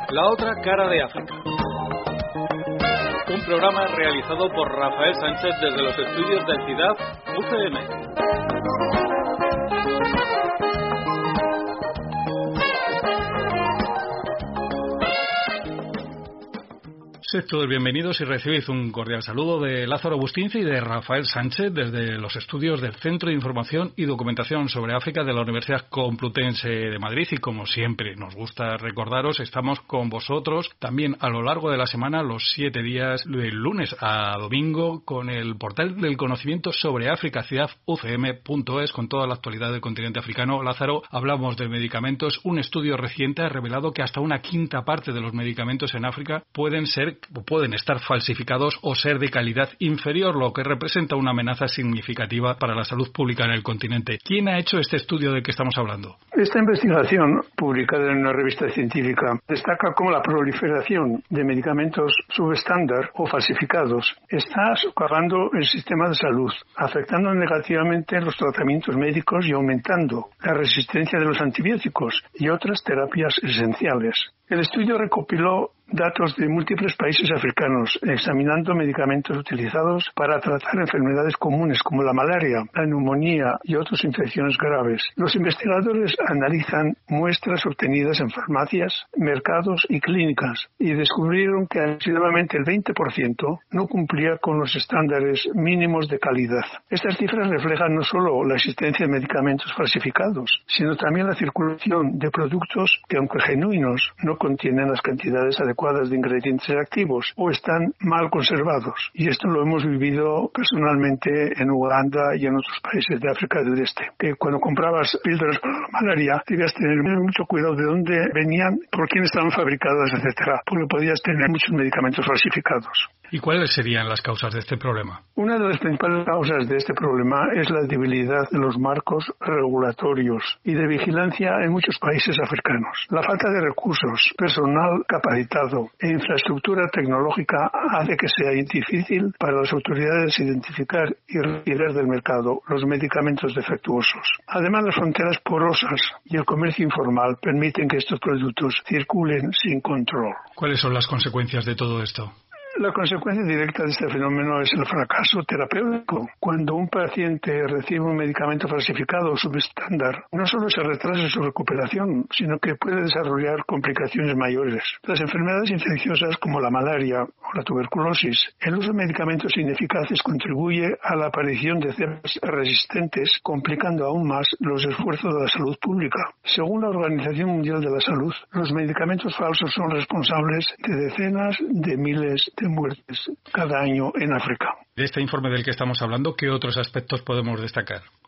La otra cara de África. Un programa realizado por Rafael Sánchez desde los estudios del CIDAD UCM. Sed todos bienvenidos y recibid un cordial saludo de Lázaro Bustince y de Rafael Sánchez desde los estudios del Centro de Información y Documentación sobre África de la Universidad Complutense de Madrid. Y como siempre nos gusta recordaros, estamos con vosotros también a lo largo de la semana, los 7 días, del lunes a domingo, con el portal del conocimiento sobre África, cidaducm.es, con toda la actualidad del continente africano. Lázaro, hablamos de medicamentos. Un estudio reciente ha revelado que hasta una quinta parte de los medicamentos en África pueden estar falsificados o ser de calidad inferior, lo que representa una amenaza significativa para la salud pública en el continente. ¿Quién ha hecho este estudio del que estamos hablando? Esta investigación, publicada en una revista científica, destaca cómo la proliferación de medicamentos subestándar o falsificados está socavando el sistema de salud, afectando negativamente los tratamientos médicos y aumentando la resistencia de los antibióticos y otras terapias esenciales. El estudio recopiló datos de múltiples países africanos, examinando medicamentos utilizados para tratar enfermedades comunes como la malaria, la neumonía y otras infecciones graves. Los investigadores analizan muestras obtenidas en farmacias, mercados y clínicas y descubrieron que aproximadamente el 20% no cumplía con los estándares mínimos de calidad. Estas cifras reflejan no solo la existencia de medicamentos falsificados, sino también la circulación de productos que, aunque genuinos, no contienen las cantidades adecuadas de ingredientes activos o están mal conservados. Y esto lo hemos vivido personalmente en Uganda y en otros países de África del Este. Que cuando comprabas píldoras para la malaria, debías tener mucho cuidado de dónde venían, por quién estaban fabricadas, etcétera, porque podías tener muchos medicamentos falsificados. ¿Y cuáles serían las causas de este problema? Una de las principales causas de este problema es la debilidad de los marcos regulatorios y de vigilancia en muchos países africanos. La falta de recursos, personal capacitado e infraestructura tecnológica hace que sea difícil para las autoridades identificar y retirar del mercado los medicamentos defectuosos. Además, las fronteras porosas y el comercio informal permiten que estos productos circulen sin control. ¿Cuáles son las consecuencias de todo esto? La consecuencia directa de este fenómeno es el fracaso terapéutico. Cuando un paciente recibe un medicamento falsificado o subestándar, no solo se retrasa su recuperación, sino que puede desarrollar complicaciones mayores. Las enfermedades infecciosas como la malaria o la tuberculosis, el uso de medicamentos ineficaces contribuye a la aparición de cepas resistentes, complicando aún más los esfuerzos de la salud pública. Según la Organización Mundial de la Salud, los medicamentos falsos son responsables de decenas de miles de muertes cada año en África. De este informe del que estamos hablando, ¿qué otros aspectos podemos destacar?